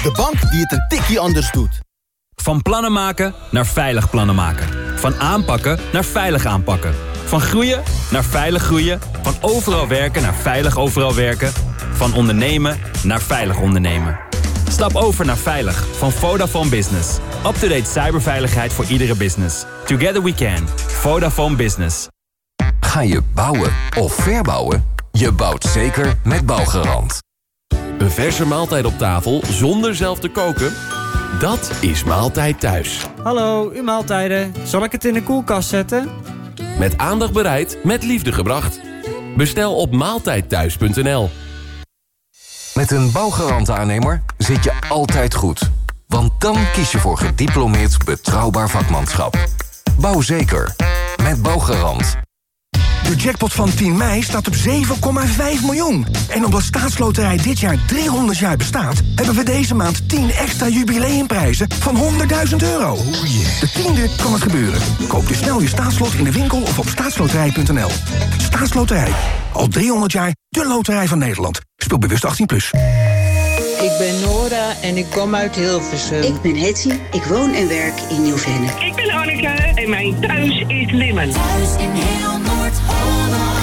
De bank die het een tikkie anders doet. Van plannen maken naar veilig plannen maken. Van aanpakken naar veilig aanpakken. Van groeien naar veilig groeien. Van overal werken naar veilig overal werken. Van ondernemen naar veilig ondernemen. Stap over naar Veilig van Vodafone Business. Up-to-date cyberveiligheid voor iedere business. Together we can. Vodafone Business. Ga je bouwen of verbouwen? Je bouwt zeker met Bouwgarant. Een verse maaltijd op tafel zonder zelf te koken? Dat is Maaltijd Thuis. Hallo, uw maaltijden. Zal ik het in de koelkast zetten? Met aandacht bereid, met liefde gebracht. Bestel op maaltijdthuis.nl. Met een Bouwgarant-aannemer zit je altijd goed. Want dan kies je voor gediplomeerd betrouwbaar vakmanschap. Bouw zeker. Met Bouwgarant. De jackpot van 10 mei staat op 7,5 miljoen. En omdat Staatsloterij dit jaar 300 jaar bestaat... hebben we deze maand 10 extra jubileumprijzen van €100.000. De 10e kan het gebeuren. Koop dus snel je staatslot in de winkel of op staatsloterij.nl. Staatsloterij. Al 300 jaar de loterij van Nederland. Speel bewust 18+. Ik ben Nora en ik kom uit Hilversum. Ik ben Hetty, ik woon en werk in Nieuw-Vennep. Ik ben Anneke en mijn thuis is Limmen. Thuis in heel Noord-Holland.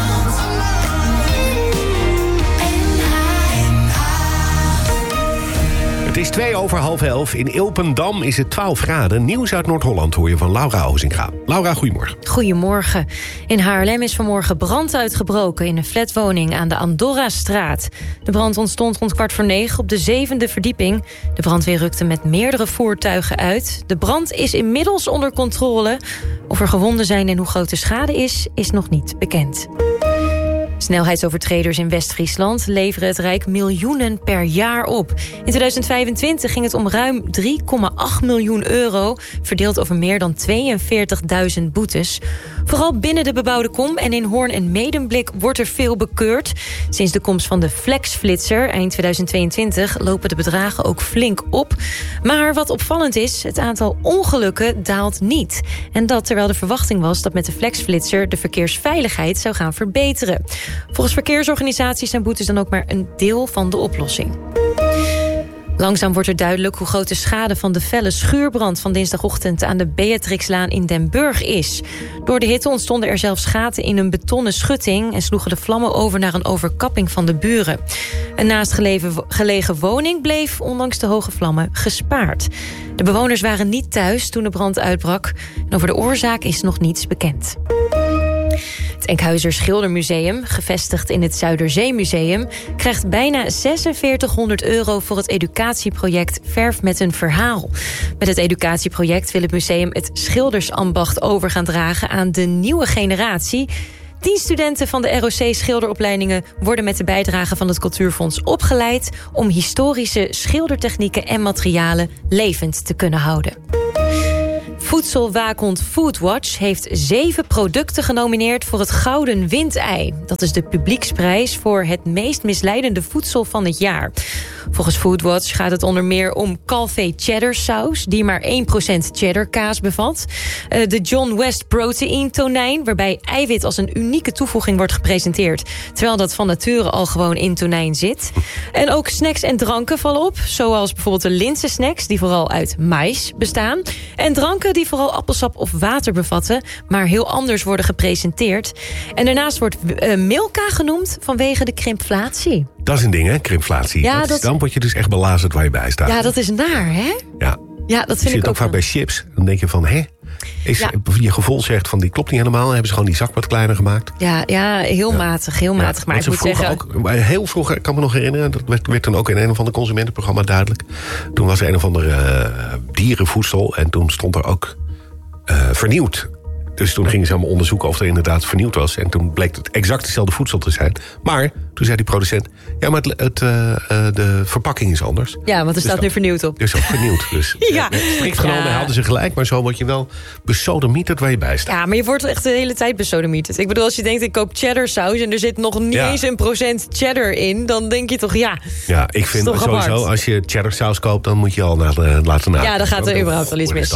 Het is 11:02. In Ilpendam is het 12 graden. Nieuws uit Noord-Holland hoor je van Laura Ozinga. Laura, goedemorgen. Goedemorgen. In Haarlem is vanmorgen brand uitgebroken in een flatwoning aan de Andorrastraat. De brand ontstond rond 8:45 op de 7e verdieping. De brandweer rukte met meerdere voertuigen uit. De brand is inmiddels onder controle. Of er gewonden zijn en hoe groot de schade is nog niet bekend. Snelheidsovertreders in West-Friesland leveren het Rijk miljoenen per jaar op. In 2025 ging het om ruim €3,8 miljoen, verdeeld over meer dan 42.000 boetes. Vooral binnen de bebouwde kom en in Hoorn en Medemblik wordt er veel bekeurd. Sinds de komst van de flexflitser eind 2022 lopen de bedragen ook flink op. Maar wat opvallend is, het aantal ongelukken daalt niet. En dat terwijl de verwachting was dat met de flexflitser de verkeersveiligheid zou gaan verbeteren. Volgens verkeersorganisaties zijn boetes dan ook maar een deel van de oplossing. Langzaam wordt er duidelijk hoe groot de schade van de felle schuurbrand van dinsdagochtend aan de Beatrixlaan in Den Burg is. Door de hitte ontstonden er zelfs gaten in een betonnen schutting en sloegen de vlammen over naar een overkapping van de buren. Een naastgelegen woning bleef, ondanks de hoge vlammen, gespaard. De bewoners waren niet thuis toen de brand uitbrak en over de oorzaak is nog niets bekend. Het Enkhuizer Schildermuseum, gevestigd in het Zuiderzeemuseum, krijgt bijna €4600 voor het educatieproject Verf met een verhaal. Met het educatieproject wil het museum het schildersambacht over gaan dragen aan de nieuwe generatie. 10 studenten van de ROC schilderopleidingen worden met de bijdrage van het Cultuurfonds opgeleid om historische schildertechnieken en materialen levend te kunnen houden. Voedselwaakhond Foodwatch heeft 7 producten genomineerd voor het Gouden Windei. Dat is de publieksprijs voor het meest misleidende voedsel van het jaar. Volgens Foodwatch gaat het onder meer om Calvé cheddar saus, die maar 1% cheddar kaas bevat. De John West Protein tonijn, waarbij eiwit als een unieke toevoeging wordt gepresenteerd, terwijl dat van nature al gewoon in tonijn zit. En ook snacks en dranken vallen op, zoals bijvoorbeeld de linsensnacks, die vooral uit mais bestaan. En dranken die vooral appelsap of water bevatten, maar heel anders worden gepresenteerd. En daarnaast wordt Milka genoemd vanwege de krimpflatie. Dat is een ding, hè, krimpflatie. Ja, dan word je dus echt belazerd waar je bij staat. Ja, dat is naar, hè? Ja, dat vind ik ook vaak bij chips. Dan denk je van, je gevoel zegt van, die klopt niet helemaal. Dan hebben ze gewoon die zak wat kleiner gemaakt. Ja, heel matig. Maar ik moet zeggen, heel vroeger, ik kan me nog herinneren, dat werd dan ook in een of ander consumentenprogramma duidelijk. Toen was er een of ander dierenvoedsel en toen stond er ook vernieuwd. Dus toen gingen ze allemaal onderzoeken of er inderdaad vernieuwd was. En toen bleek het exact hetzelfde voedsel te zijn. Maar toen zei die producent, ja, maar de verpakking is anders. Ja, want er staat nu vernieuwd op. Dus ook vernieuwd. Dus strikt genomen hadden ze gelijk. Maar zo word je wel besodemieterd waar je bij staat. Ja, maar je wordt echt de hele tijd besodemieterd. Ik bedoel, als je denkt, ik koop cheddar saus en er zit nog niet eens 1% cheddar in, dan denk je toch, ja, ik vind sowieso, apart. Als je cheddar saus koopt, dan moet je al laten na. Ja, dan gaat er überhaupt wel iets mis.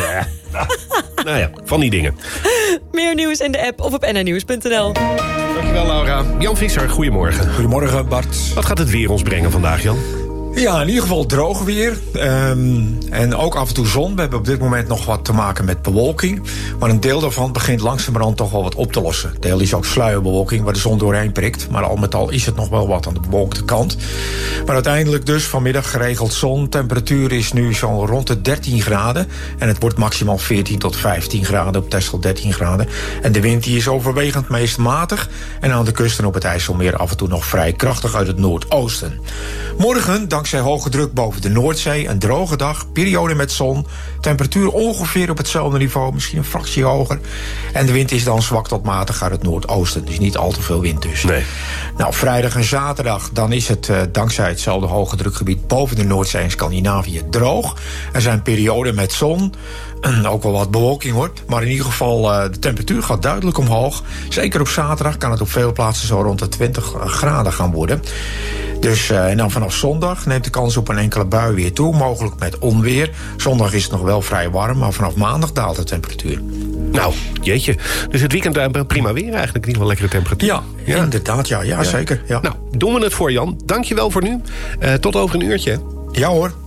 Nou ja, van die dingen. Meer nieuws in de app of op nnnieuws.nl. Dankjewel, Laura. Jan Visser, goedemorgen. Goedemorgen, Bart. Wat gaat het weer ons brengen vandaag, Jan? Ja, in ieder geval droog weer. En ook af en toe zon. We hebben op dit moment nog wat te maken met bewolking. Maar een deel daarvan begint langzamerhand toch wel wat op te lossen. Deel is ook sluierbewolking waar de zon doorheen prikt. Maar al met al is het nog wel wat aan de bewolkte kant. Maar uiteindelijk dus vanmiddag geregeld zon. Temperatuur is nu zo rond de 13 graden. En het wordt maximaal 14 tot 15 graden. Op Texel 13 graden. En de wind die is overwegend meest matig. En aan de kust en op het IJsselmeer af en toe nog vrij krachtig uit het noordoosten. Morgen, dankzij hoge druk boven de Noordzee, een droge dag, periode met zon. Temperatuur ongeveer op hetzelfde niveau, misschien een fractie hoger. En de wind is dan zwak tot matig uit het noordoosten. Dus niet al te veel wind dus. Nee. Nou, vrijdag en zaterdag, dan is het dankzij hetzelfde hoge drukgebied boven de Noordzee en Scandinavië droog. Er zijn perioden met zon. Ook wel wat bewolking hoor. Maar in ieder geval, de temperatuur gaat duidelijk omhoog. Zeker op zaterdag kan het op veel plaatsen zo rond de 20 graden gaan worden. Dus en dan vanaf zondag neemt de kans op een enkele bui weer toe. Mogelijk met onweer. Zondag is het nog wel vrij warm. Maar vanaf maandag daalt de temperatuur. Nou, jeetje. Dus het weekend prima weer eigenlijk. In ieder geval lekkere temperatuur. Ja, inderdaad. Ja, zeker. Ja. Nou, doen we het voor Jan. Dank je wel voor nu. Tot over een uurtje. Ja hoor.